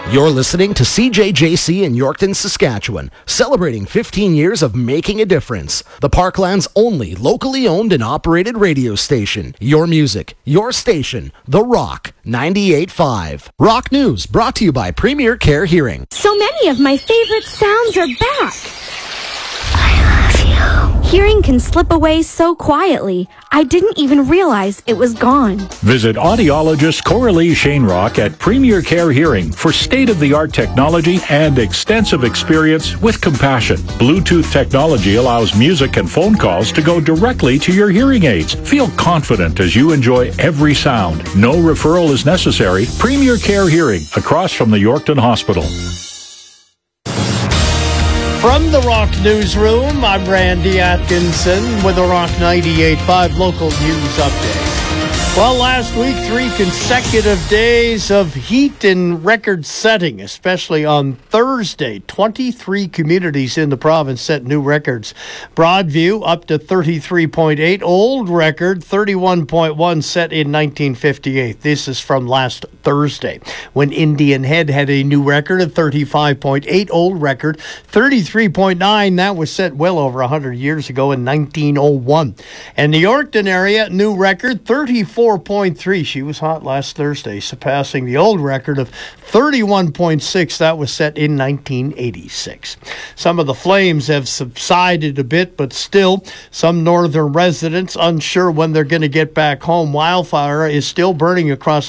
You're listening to CJJC in Yorkton, Saskatchewan, celebrating 15 years of making a difference. The Parkland's only locally owned and operated radio station. Your music, your station, The Rock 98.5. Rock News brought to you by Premier Care Hearing. So many of my favorite sounds are back. Hearing can slip away so quietly, I didn't even realize it was gone. Visit audiologist Coralie Shanerock at Premier Care Hearing for state-of-the-art technology and extensive experience with compassion. Bluetooth technology allows music and phone calls to go directly to your hearing aids. Feel confident as you enjoy every sound. No referral is necessary. Premier Care Hearing, across from the Yorkton Hospital. From the Rock Newsroom, I'm Randy Atkinson with a Rock 98.5 local news update. Well, last week, 3 consecutive days of heat and record setting, especially on Thursday. 23 communities in the province set new records. Broadview up to 33.8. Old record 31.1 set in 1958. This is from last Thursday, when Indian Head had a new record of 35.8. Old record 33.9. That was set well over 100 years ago in 1901. And the Yorkton area, new record 34.3. She was hot last Thursday, surpassing the old record of 31.6. That was set in 1986. Some of the flames have subsided a bit, but still, some northern residents unsure when they're going to get back home. Wildfire is still burning across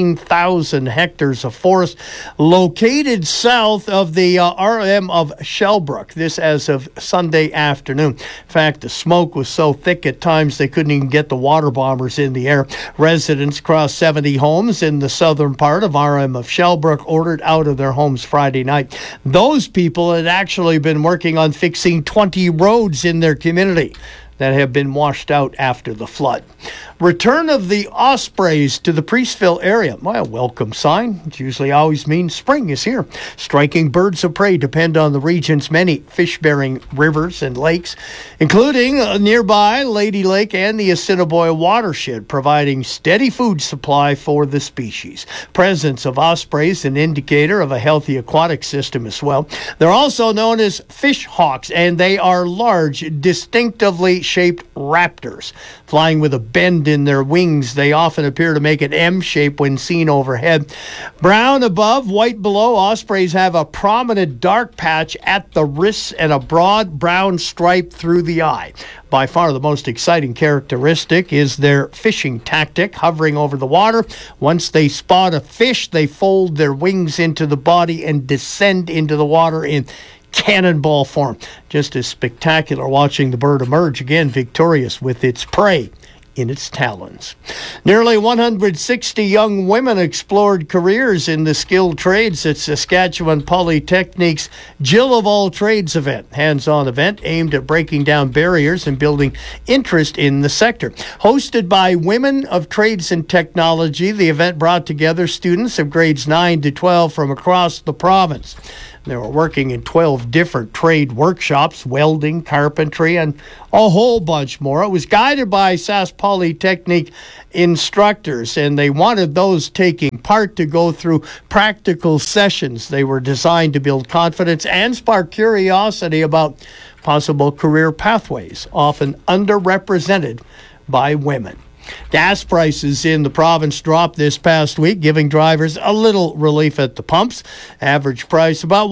19,000 hectares of forest located south of the RM of Shellbrook. This as of Sunday afternoon. In fact, the smoke was so thick at times they couldn't even get the water bombers in the air. Residents across 70 homes in the southern part of RM of Shellbrook ordered out of their homes Friday night. Those people had actually been working on fixing 20 roads in their community that have been washed out after the flood. Return of the ospreys to the Priestville area. Well, a welcome sign. It usually always means spring is here. Striking birds of prey depend on the region's many fish-bearing rivers and lakes, including nearby Lady Lake and the Assiniboia watershed, providing steady food supply for the species. Presence of ospreys, an indicator of a healthy aquatic system as well. They're also known as fish hawks, and they are large, distinctively shaped raptors. Flying with a bend in their wings, they often appear to make an M shape when seen overhead. Brown above, white below, ospreys have a prominent dark patch at the wrists and a broad brown stripe through the eye. By far the most exciting characteristic is their fishing tactic, hovering over the water. Once they spot a fish, they fold their wings into the body and descend into the water in cannonball form. Just as spectacular watching the bird emerge again victorious with its prey in its talons. Nearly 160 young women explored careers in the skilled trades at Saskatchewan Polytechnic's Jill of All Trades event, hands-on event aimed at breaking down barriers and building interest in the sector. Hosted by Women of Trades and Technology, the event brought together students of grades 9 to 12 from across the province. They were working in 12 different trade workshops, welding, carpentry, and a whole bunch more. It was guided by Sask Polytechnic instructors, and they wanted those taking part to go through practical sessions. They were designed to build confidence and spark curiosity about possible career pathways, often underrepresented by women. Gas prices in the province dropped this past week, giving drivers a little relief at the pumps. Average price about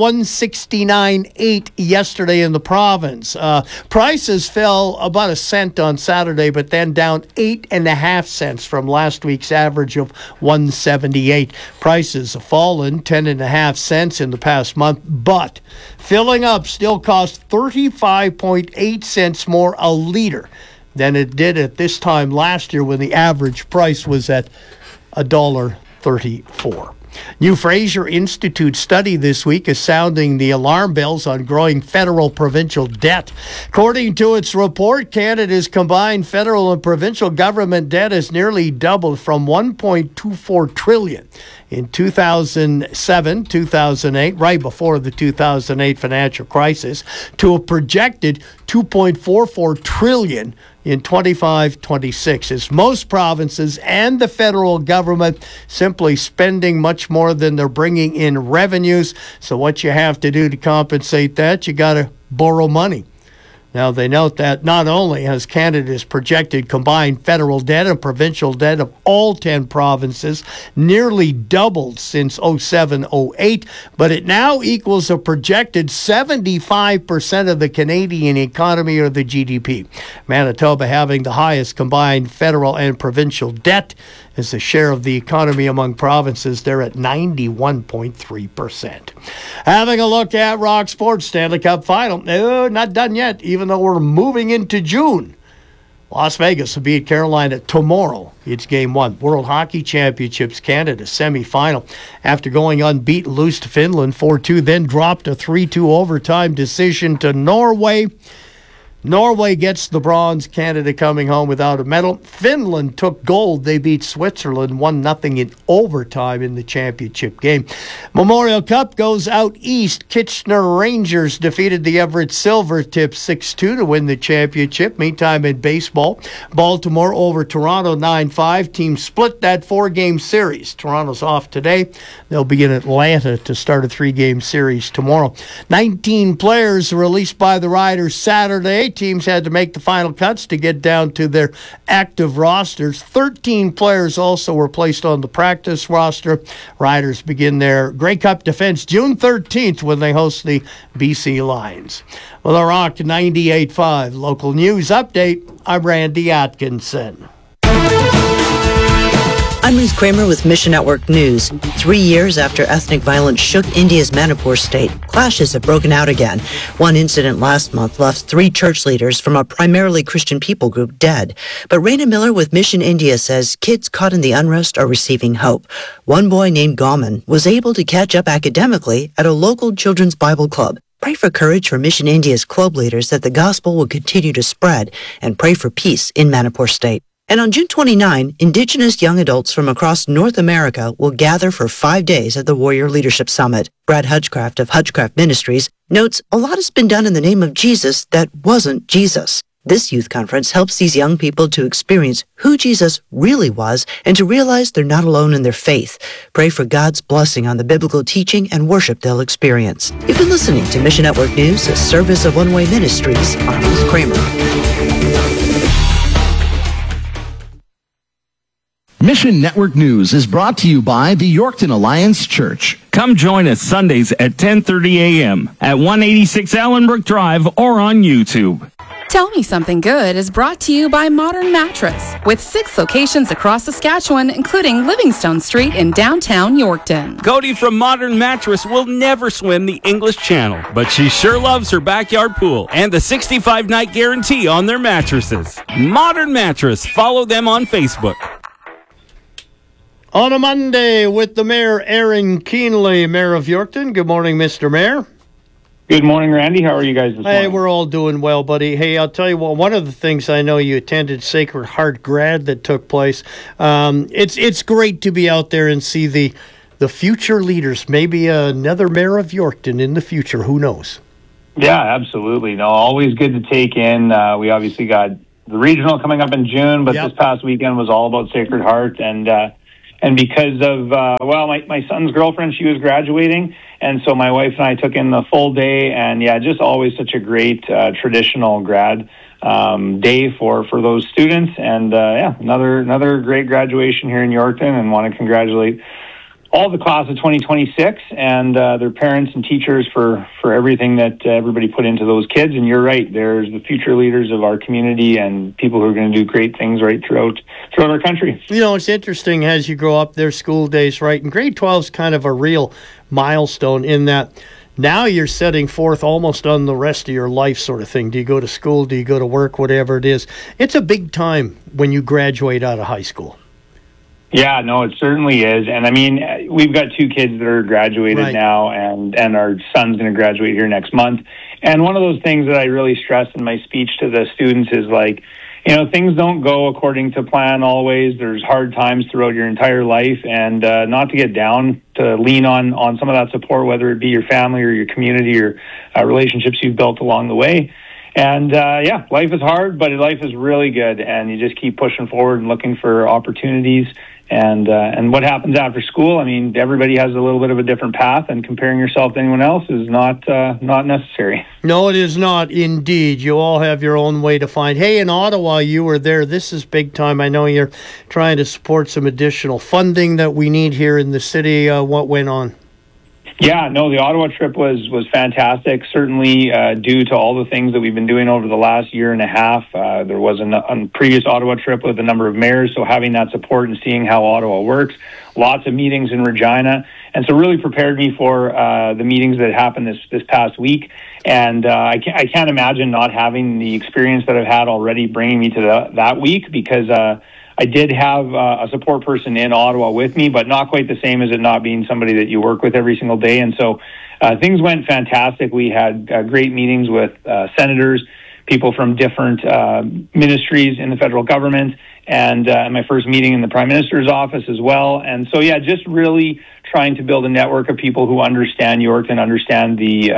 $1.69.8 yesterday in the province. Prices fell about a cent on Saturday, but then down 8.5 cents from last week's average of $1.78. Prices have fallen 10.5 cents in the past month, but filling up still costs 35.8 cents more a liter than it did at this time last year when the average price was at $1.34. New Fraser Institute study this week is sounding the alarm bells on growing federal-provincial debt. According to its report, Canada's combined federal and provincial government debt has nearly doubled from $1.24 trillion in 2007-2008, right before the 2008 financial crisis, to a projected $2.44 trillion in 25-26, as most provinces and the federal government simply spending much more than they're bringing in revenues. So what you have to do to compensate that, you got to borrow money. Now, they note that not only has Canada's projected combined federal debt and provincial debt of all 10 provinces nearly doubled since 07-08, but it now equals a projected 75% of the Canadian economy or the GDP. Manitoba having the highest combined federal and provincial debt as the share of the economy among provinces, they're at 91.3%. Having a look at Rock Sports Stanley Cup Final. No, not done yet, even though we're moving into June. Las Vegas will beat Carolina tomorrow. It's Game 1. World Hockey Championships Canada semifinal. After going unbeaten, lose to Finland 4-2, then dropped a 3-2 overtime decision to Norway. Norway gets the bronze, Canada coming home without a medal. Finland took gold. They beat Switzerland 1-0 in overtime in the championship game. Memorial Cup goes out east. Kitchener Rangers defeated the Everett Silvertips 6-2 to win the championship. Meantime, in baseball, Baltimore over Toronto 9-5. Teams split that 4-game series. Toronto's off today. They'll be in Atlanta to start a 3-game series tomorrow. 19 players released by the Riders Saturday. Teams had to make the final cuts to get down to their active rosters. 13 players also were placed on the practice roster. Riders begin their Grey Cup defense June 13th when they host the BC Lions. Well, the Rock 98.5 local news update. I'm Randy Atkinson. I'm Ruth Kramer with Mission Network News. 3 years after ethnic violence shook India's Manipur state, clashes have broken out again. One incident last month left 3 church leaders from a primarily Christian people group dead. But Raina Miller with Mission India says kids caught in the unrest are receiving hope. One boy named Gauman was able to catch up academically at a local children's Bible club. Pray for courage for Mission India's club leaders that the gospel will continue to spread, and pray for peace in Manipur state. And on June 29, Indigenous young adults from across North America will gather for 5 days at the Warrior Leadership Summit. Brad Hudgecraft of Hudgecraft Ministries notes a lot has been done in the name of Jesus that wasn't Jesus. This youth conference helps these young people to experience who Jesus really was and to realize they're not alone in their faith. Pray for God's blessing on the biblical teaching and worship they'll experience. You've been listening to Mission Network News, a service of One Way Ministries. I'm Ruth Kramer. Mission Network News is brought to you by the Yorkton Alliance Church. Come join us Sundays at 10:30 a.m. at 186 Allenbrook Drive or on YouTube. Tell Me Something Good is brought to you by Modern Mattress, with 6 locations across Saskatchewan, including Livingstone Street in downtown Yorkton. Cody from Modern Mattress will never swim the English Channel, but she sure loves her backyard pool and the 65-night guarantee on their mattresses. Modern Mattress. Follow them on Facebook. On a Monday with the Mayor, Aaron Keenley, Mayor of Yorkton. Good morning, Mr. Mayor. Good morning, Randy. How are you guys this morning? Hey, we're all doing well, buddy. Hey, I'll tell you what, one of the things I know you attended Sacred Heart Grad that took place. It's great to be out there and see the future leaders, maybe another Mayor of Yorkton in the future. Who knows? Yeah, absolutely. No, always good to take in. We obviously got the regional coming up in June, but This past weekend was all about Sacred Heart, and because of, my son's girlfriend, she was graduating, and so my wife and I took in the full day, and just always such a great traditional grad day for those students, and another great graduation here in Yorkton, and want to congratulate all the class of 2026 and their parents and teachers for everything that everybody put into those kids. And you're right, there's the future leaders of our community and people who are going to do great things right throughout our country. You know, it's interesting as you grow up, their school days, right? And grade 12 is kind of a real milestone in that now you're setting forth almost on the rest of your life sort of thing. Do you go to school? Do you go to work? Whatever it is. It's a big time when you graduate out of high school. Yeah, no, it certainly is. And I mean, we've got 2 kids that are graduated now, and our son's going to graduate here next month. And one of those things that I really stress in my speech to the students is like, things don't go according to plan always. There's hard times throughout your entire life, and not to get down, to lean on some of that support, whether it be your family or your community or relationships you've built along the way. And life is hard, but life is really good, and you just keep pushing forward and looking for opportunities. And what happens after school? I mean, everybody has a little bit of a different path, and comparing yourself to anyone else is not necessary. No, it is not, indeed. You all have your own way to find. Hey, in Ottawa, you were there. This is big time. I know you're trying to support some additional funding that we need here in the city. What went on? Yeah, no, the Ottawa trip was fantastic, certainly due to all the things that we've been doing over the last year and a half. There was a previous Ottawa trip with a number of mayors, so having that support and seeing how Ottawa works, lots of meetings in Regina, and so really prepared me for the meetings that happened this past week. And I can't imagine not having the experience that I've had already bringing me to that week, because I did have a support person in Ottawa with me, but not quite the same as it not being somebody that you work with every single day. And so things went fantastic. We had great meetings with senators, people from different ministries in the federal government, and my first meeting in the Prime Minister's office as well. And so, just really trying to build a network of people who understand York and understand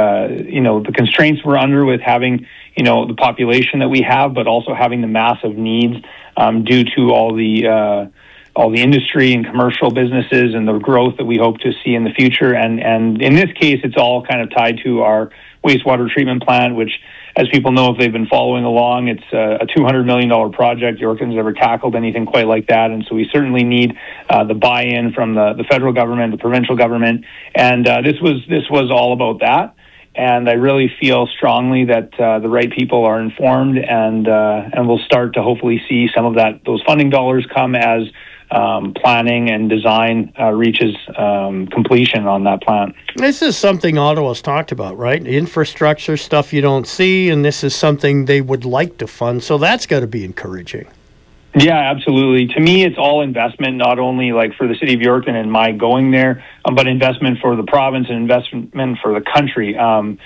the constraints we're under with having, the population that we have, but also having the massive needs due to all the industry and commercial businesses and the growth that we hope to see in the future. And in this case, it's all kind of tied to our wastewater treatment plant, which, as people know, if they've been following along, it's a $200 million project. Yorkton's never tackled anything quite like that. And so we certainly need the buy-in from the federal government, the provincial government. And this was all about that. And I really feel strongly that the right people are informed, and we'll start to hopefully see some of those funding dollars come as planning and design reaches completion on that plant. This is something Ottawa's talked about, right? Infrastructure stuff you don't see, and this is something they would like to fund. So that's got to be encouraging. Yeah, absolutely. To me, it's all investment, not only like for the city of Yorkton and my going there, but investment for the province and investment for the country.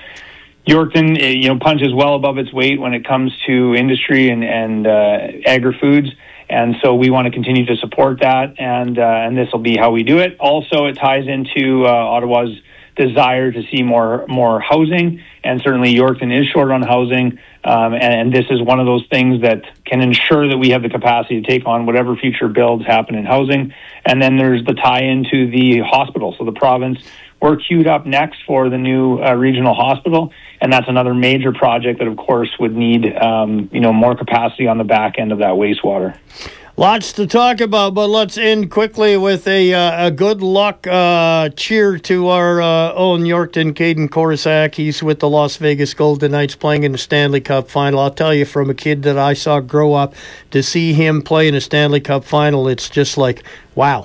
Yorkton, punches well above its weight when it comes to industry and agri-foods. And so we want to continue to support that, and this will be how we do it. Also, it ties into Ottawa's desire to see more housing, and certainly Yorkton is short on housing, and this is one of those things that can ensure that we have the capacity to take on whatever future builds happen in housing. And then there's the tie into the hospital. So the province, we're queued up next for the new regional hospital, and that's another major project that, of course, would need more capacity on the back end of that wastewater. Lots to talk about, but let's end quickly with a good luck cheer to our own Yorkton, Caden Korsak. He's with the Las Vegas Golden Knights playing in the Stanley Cup Final. I'll tell you, from a kid that I saw grow up, to see him play in a Stanley Cup Final, it's just like, wow.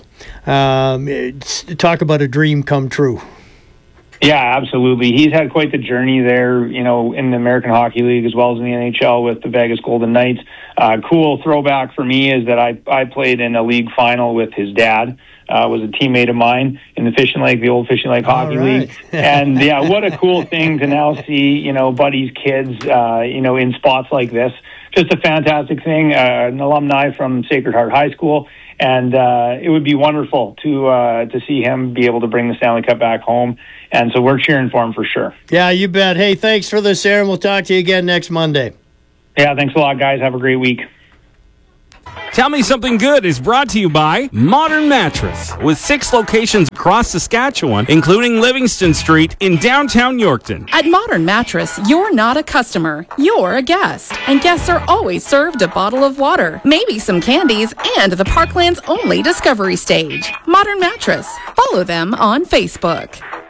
Talk about a dream come true. Yeah, absolutely. He's had quite the journey there, in the American Hockey League as well as in the NHL with the Vegas Golden Knights. Cool throwback for me is that I played in a league final with his dad. Was a teammate of mine in the Fishing Lake, the old Fishing Lake Hockey League. And what a cool thing to now see, buddies, kids, in spots like this. Just a fantastic thing. An alumni from Sacred Heart High School. And it would be wonderful to see him be able to bring the Stanley Cup back home. And so we're cheering for him for sure. Yeah, you bet. Hey, thanks for this, Aaron. We'll talk to you again next Monday. Yeah, thanks a lot, guys. Have a great week. Tell Me Something Good is brought to you by Modern Mattress, with 6 locations across Saskatchewan, including Livingston Street in downtown Yorkton. At Modern Mattress, you're not a customer, you're a guest. And guests are always served a bottle of water, maybe some candies, and the Parkland's only discovery stage. Modern Mattress. Follow them on Facebook.